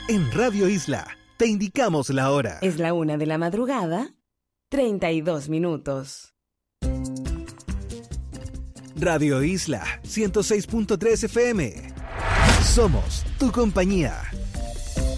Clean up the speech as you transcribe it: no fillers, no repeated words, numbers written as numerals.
En Radio Isla, te indicamos la hora. Es la 1 de la madrugada, 32 minutos. Radio Isla, 106.3 FM. Somos tu compañía.